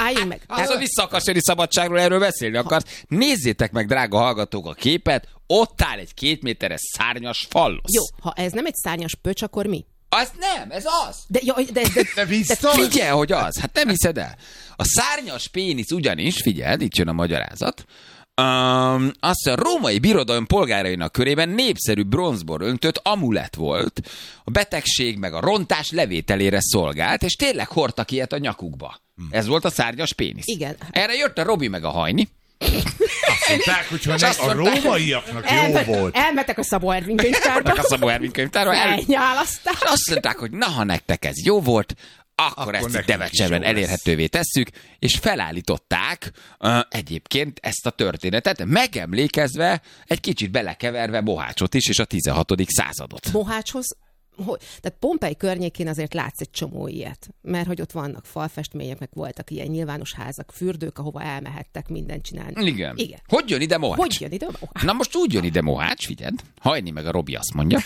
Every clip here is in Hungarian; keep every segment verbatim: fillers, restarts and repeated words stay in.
álljunk meg. Az a vissza akarsz jönni szabadságról, erről beszélni akarsz. Nézzétek meg, drága hallgatók, a képet. Ott áll egy két méteres szárnyas fallosz. Jó, ha ez nem egy szárnyas pöcs, akkor mi? Az nem, ez az. De, ja, de, de, De biztos? Figyelj, hogy az. Hát nem hiszed el. A szárnyas pénisz ugyanis, figyeld, itt jön a magyarázat, Um, azt a római birodalom polgárainak körében népszerű bronzból öntött amulett volt. A betegség meg a rontás levételére szolgált, és tényleg hordtak ilyet a nyakukba. Hmm. Ez volt a szárnyas pénisz. Igen. Erre jött a Robi meg a Hajni. Azt mondták, hogy ne, a rómaiaknak jó Elme, volt. Elmetek a Szabó Ervin könyvtárba. A Szabó Ervin könyvtárba. El... Elnyálasztál. És azt mondták, hogy na, ha nektek ez jó volt, akkor, akkor ezt itt Devecserben elérhetővé tesszük, és felállították uh, egyébként ezt a történetet, megemlékezve, egy kicsit belekeverve Mohácsot is, és a tizenhatodik századot. Mohácshoz, hogy, tehát Pompei környékén azért látsz egy csomó ilyet, mert hogy ott vannak falfestmények, meg voltak ilyen nyilvános házak, fürdők, ahova elmehettek mindent csinálni. Igen. Igen. Hogy jön ide Mohács? Hogy jön ide Mohács? Na most úgy jön ide Mohács, figyeld, Hajni meg a Robi azt mondja.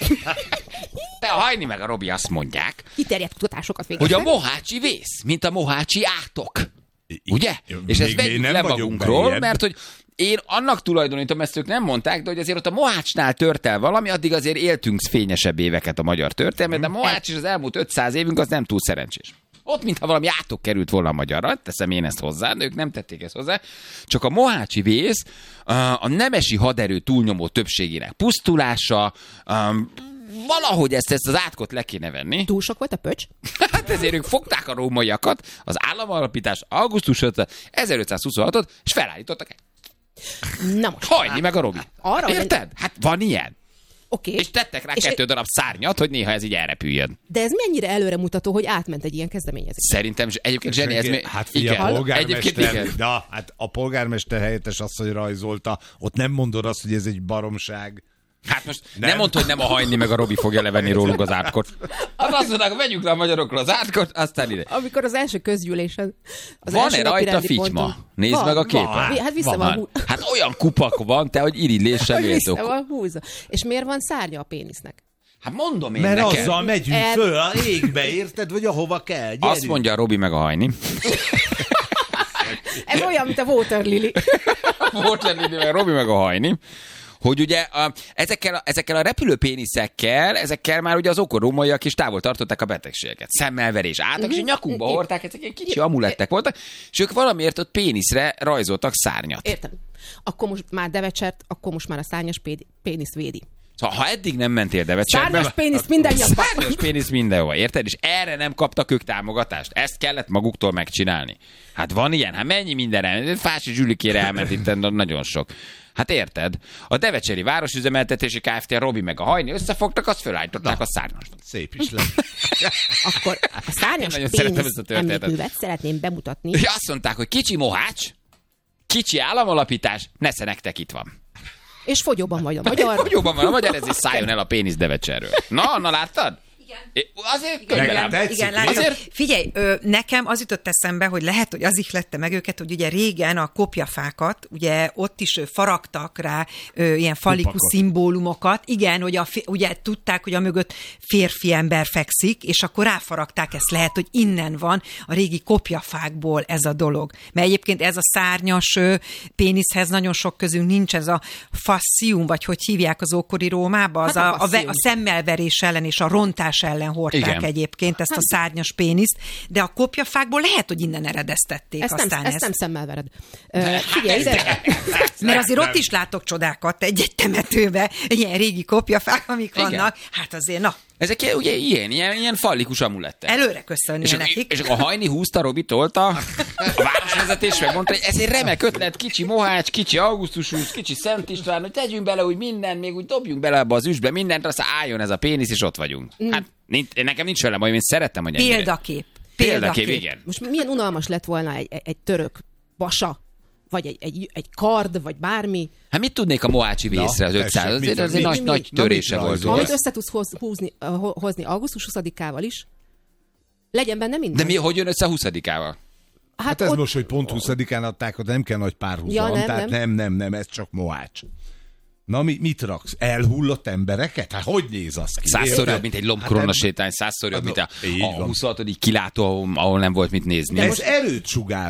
De a Hajni meg a Robi azt mondják, kiterjedt kutatásokat végeztek. hogy a mohácsi vész, mint a mohácsi átok. Ugye? I- és ezt vegyük le vagyunk magunkról, beljebb. mert hogy én annak tulajdonítom, ezt ők nem mondták, de hogy azért ott a Mohácsnál tört el valami, addig azért éltünk fényesebb éveket a magyar történelmet, de Mohács is az elmúlt ötszáz évünk az nem túl szerencsés. Ott, mintha valami átok került volna a magyarra, teszem én ezt hozzá, de ők nem tették ezt hozzá. Csak a mohácsi vész, a nemesi haderő túlnyomó többségének pusztulása, valahogy ezt, ezt az átkot le kéne venni. Túl sok volt a pöcs? Hát ezért ők fogták a rómaiakat, az államalapítás augusztus ötödike ezerötszázhuszonhatot, és felállítottak egy. Na most. Hajni meg a Robi. Arra, Érted? hogy... Hát van ilyen. Oké. És tettek rá És kettő darab szárnyat, hogy néha ez így elrepüljön. De ez mennyire előremutató, hogy átment egy ilyen kezdeményezés? Szerintem, és egyébként Zseni, ez még... Hát figyelj, a egyébként polgármester, igen. de hát a polgármester helyettes azt, hogy rajzolta, ott nem mondod azt, hogy ez egy baromság. Hát most nem, Nem. nem mondta, hogy nem a Hajni meg a Robi fogja levenni rólunk az átkot. Hát azt mondták, vegyük le a magyarokról az átkot, aztán ide. Amikor az első közgyűlésen... Az Van-e első rajta napirendi figyma? ponton- Nézd van, meg a képen. van. Hát vissza van, Van. hú... Hát olyan kupak van, te, hogy irigylés sem Vissza éltok. van húzva. És miért van szárnya a pénisznek? Hát mondom én Mert neked. azzal megyünk El- föl a égbe, érted? Vagy ahova kell. Gyerünk. Azt mondja a Robi meg a Hajni. Ez olyan, mint a Water Lily. Volt lenni meg a Robi meg a Hajni. Hogy ugye a, ezekkel, a, ezekkel a repülőpéniszekkel, ezekkel már ugye az okorómaiak is távol tartották a betegségeket. Szemmelverés álltak, és a nyakunkba hordták, ezek ilyen kicsi amulettek voltak, és ők valamiért ott péniszre rajzoltak szárnyat. Értem. Akkor most már Devecsert, akkor most már a szárnyas pédi- pénisz védi. Szóval, ha eddig nem mentél Devecserbe... Szárnyas pénisz mindennyomban. Szárnyas pénisz mindenhova, érted? És erre nem kaptak ők támogatást. Ezt kellett maguktól megcsinálni. Hát van ilyen, hát mennyi mindenre. Fási Zsülikére elment itt nagyon sok. Hát érted? A Devecseri Városüzemeltetési Kft. A Robi meg a Hajni összefogtak, azt fölállították a szárnyast. Szép is lett. Akkor a szárnyas Én nagyon szeretem pénisz ezt a történetet. emlékművet szeretném bemutatni. És azt mondták, hogy kicsi Mohács, kicsi államalapítás, nesze nektek itt van. És fogyóban vagy a magyar. Fogyóban van a magyar, ezért szálljon el a pénisz Devecserről. Na, na láttad? Igen. Azért könyvelem. Tetszik, Igen, mi? látom. Azért- Figyelj, ö, nekem az jutott eszembe, hogy lehet, hogy az ihlette meg őket, hogy ugye régen a kopjafákat, ugye ott is ö, faragtak rá ö, ilyen falikus Kupakat. szimbólumokat. Igen, hogy a, fi- ugye tudták, hogy a mögött férfi ember fekszik, és akkor ráfaragták, ezt lehet, hogy innen van a régi kopjafákból ez a dolog. Mert egyébként ez a szárnyas ö, péniszhez nagyon sok közünk nincs, ez a fascium, vagy hogy hívják az ókori Rómába, az Hát a a, a, ve- fascium. a szemmelverés ellen és a rontás ellen hordták Igen. egyébként ezt a szárnyas péniszt, de a kopjafákból lehet, hogy innen eredeztették Ezt nem, aztán ezt ezt. nem szemmel vered. Ö, figyelj ide! Mert azért ott is látok csodákat egy-egy temetőbe, ilyen régi kopjafák, amik Igen. vannak. Hát azért, na, Ezek ilyen- ugye ilyen, ilyen, ilyen fallikus amulettek. előre köszönnél És, nekik. és akkor a Hajni húzta, Robi tolta, a városvezetés megmondta, hogy ez egy remek ötlet, kicsi Mohács, kicsi Augusztus, kicsi Szent István, hogy tegyünk bele úgy minden, még úgy dobjunk bele abba az üsbe mindent, aztán álljon ez a pénisz, és ott vagyunk. Hát nincs, nekem nincs vele baj, én szerettem, hogy ennyire. Példakép. Példakép, igen. Most milyen unalmas lett volna egy, egy, egy török basa, vagy egy, egy, egy kard, vagy bármi, Hát mit tudnék a mohácsi vészre az tessék, ötszáz? mit- Azért az egy mit- nagy, mit- nagy na, törése mit volt. rajzol? amit Az. össze tudsz hoz, húzni, ho- hozni augusztus huszadikával is, legyen benne minden. De mi, hogy jön össze a huszadikával? Hát ez most, hogy pont huszadikán adták, oda nem kell nagy párhuzam, Ja, nem, tehát nem. nem, nem, nem, ez csak Mohács. Na, mi, mit raksz? Elhullott embereket? Hát hogy néz az ki? Százszor Érted? jobb, mint egy lombkorona Hát sétány, százszor jobb, mint a, így a van. huszonhatodik kilátó, ahol nem volt mit nézni. Ez erőt sugár.